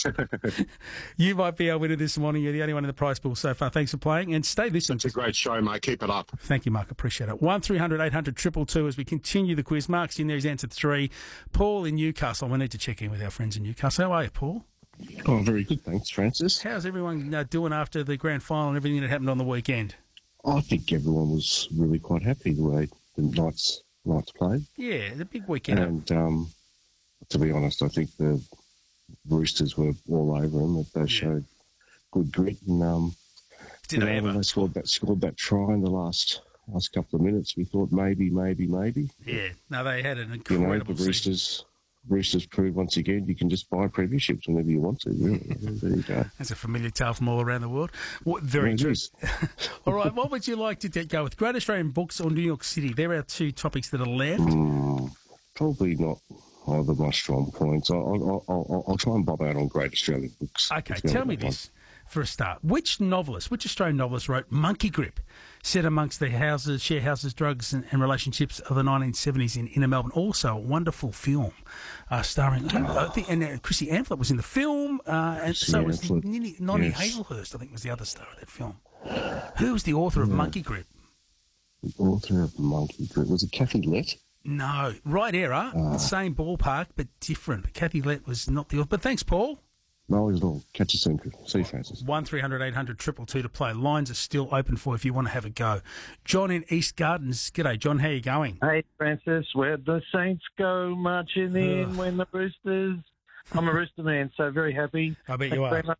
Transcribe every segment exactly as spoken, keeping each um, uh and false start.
You might be our winner this morning. You're the only one in the prize pool so far. Thanks for playing, and stay listening. It's a great show, mate. Keep it up. Thank you, Mark. Appreciate it. one three hundred eight hundred two two two as we continue the quiz. Mark's in there. He's answered three. Paul in Newcastle. We need to check in with our friends in Newcastle. How are you, Paul? Oh, very good. Thanks, Francis. How's everyone uh, doing after the grand final and everything that happened on the weekend? I think everyone was really quite happy the way the Knights, Knights played. Yeah, the big weekend. And um, to be honest, I think the Roosters were all over them. That they yeah. showed good grit, and um, Did they ever? when they scored that scored that try in the last last couple of minutes, we thought maybe, maybe, maybe. Yeah, no, they had an incredible you know, the Roosters. season. Roosters proved once again you can just buy premierships whenever you want to. Really. There you go. That's a familiar tale from all around the world. What, very yeah, true. All right, what would you like to get, go with? Great Australian Books or New York City? They're our two topics that are left. Mm, probably not either my strong points. I'll, I'll, I'll, I'll try and bob out on Great Australian Books. Okay, tell me this for a start. Which novelist, which Australian novelist wrote Monkey Grip, set amongst the houses, share houses, drugs and, and relationships of the nineteen seventies in inner Melbourne? Also a wonderful film uh, starring, uh, I think, and uh, Chrissy Amphlett was in the film, uh, and Chrissy so was Amphlett, Nini, Noni yes. Hazelhurst, I think was the other star of that film. Who was the author of yeah. Monkey Grip? The author of Monkey Grip, was it Kathy Lett? No, right era, Uh, same ballpark, but different. Kathy Lett was not the author. But thanks, Paul. No, he's all. Catch you soon. See you, Francis. one three hundred eight hundred two two two to play. Lines are still open for if you want to have a go. John in East Gardens. G'day, John. How you going? Hey, Francis. Where'd the Saints go marching in Ugh. when the Roosters... I'm a Rooster man, so very happy. I bet Thanks you are. very much.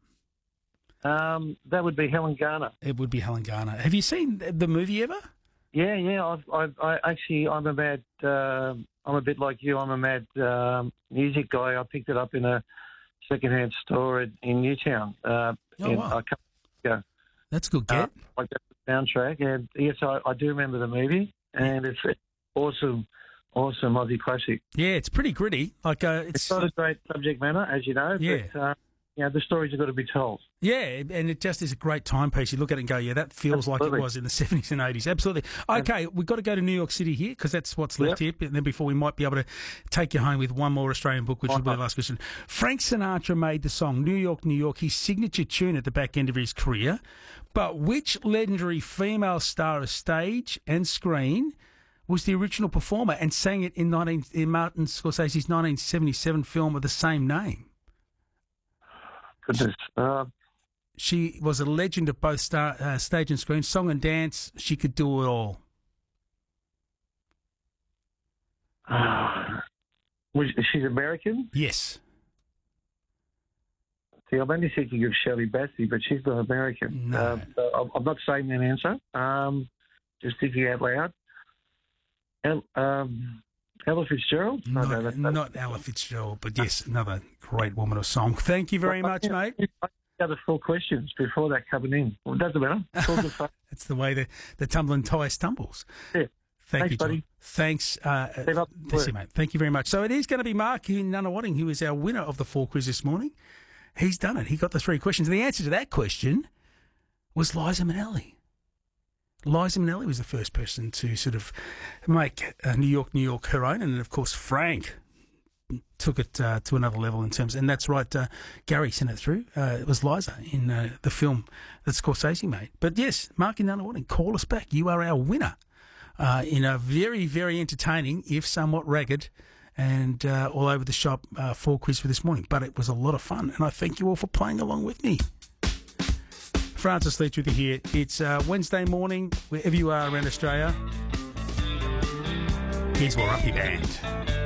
Um, that would be Helen Garner. It would be Helen Garner. Have you seen the movie ever? Yeah, yeah. I've, I've, I actually, I'm a mad. Uh, I'm a bit like you. I'm a mad um, music guy. I picked it up in a secondhand store in, in Newtown. Uh, Oh, in, wow. I can't go. That's a good get. Uh, like that soundtrack, and yes, I, I do remember the movie, and it's an awesome, awesome Aussie classic. Yeah, it's pretty gritty. Like uh, It's it's not a great subject matter, as you know, Yeah. but uh, you know, the stories have got to be told. yeah, and it just is a great timepiece. You look at it and go, yeah, that feels like Absolutely. it was in the seventies and eighties. Absolutely. Okay, we've got to go to New York City here because that's what's left Yep. here. And then before we might be able to take you home with one more Australian book, which will be the last question. Frank Sinatra made the song New York, New York, his signature tune at the back end of his career. But which legendary female star of stage and screen was the original performer and sang it in, nineteen, in Martin Scorsese's nineteen seventy-seven film of the same name? Goodness. Uh, She was a legend of both star, uh, stage and screen, song and dance. She could do it all. uh, was, she's American? Yes. See, I'm only thinking of Shirley Bassey, but she's not American. No. Uh, so I'm, I'm not saying that answer. Um, just thinking out loud. El, um, Ella Fitzgerald? No, Not, no, that's- that's- not Ella Fitzgerald, but yes, another great woman of song. Thank you very much, mate. Other four questions before that coming in. Well, it doesn't matter. It's all good fun. That's the way the, the tumbling tie stumbles. Yeah. Thank Thanks, you, John. buddy. Thanks, uh, Keep up the that's it, work. mate. Thank you very much. So it is going to be Mark in Nunawading, who is our winner of the four quiz this morning. He's done it. He got the three questions. And the answer to that question was Liza Minnelli. Liza Minnelli was the first person to sort of make uh, New York, New York her own. And, of course, Frank took it uh, to another level in terms, and that's right, uh, Gary sent it through. Uh, it was Liza in uh, the film that Scorsese made. But yes, Mark in Nunawading, call us back. You are our winner uh, in a very, very entertaining, if somewhat ragged, and uh, all over the shop uh, four quiz for this morning. But it was a lot of fun, and I thank you all for playing along with me. Francis Leach with you here. It's uh, Wednesday morning, wherever you are around Australia. Here's Warumpi Band.